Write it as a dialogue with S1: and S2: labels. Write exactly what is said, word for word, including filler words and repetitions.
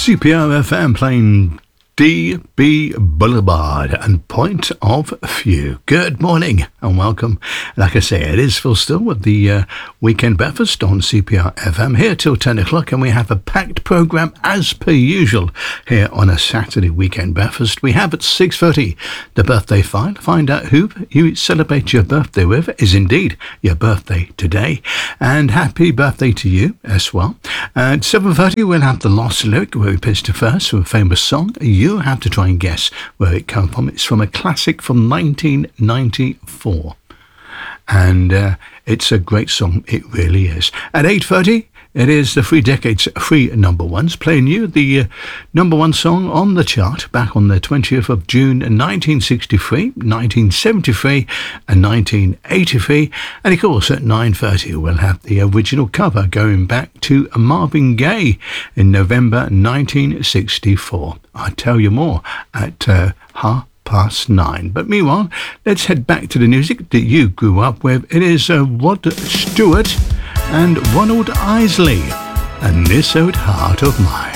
S1: C P R F M playing D B Boulevard and Point of View. Good morning and welcome. Like I say, it is Phil Still with the uh, Weekend Breakfast on C P R F M here till ten o'clock, and we have a packed programme as per usual here on a Saturday Weekend Breakfast. We have at six thirty the birthday file. Find out who you celebrate your birthday with. It is indeed your birthday today, and happy birthday to you as well. At seven thirty we'll have the Lost Lyric, where we pitch to first for a famous song. You have to try and guess where it comes from. It's from a classic from nineteen ninety-four. And uh, it's a great song. It really is. At eight thirty, it is the Three Decades Three Number Ones, playing you the uh, number one song on the chart back on the twentieth of June nineteen sixty-three, nineteen seventy-three and nineteen eighty-three. And of course at nine thirty we'll have the original cover going back to Marvin Gaye in November nineteen sixty-four. I'll tell you more at uh, half past nine. But meanwhile, let's head back to the music that you grew up with. It is uh, Rod Stewart and Ronald Isley and This Old Heart of Mine.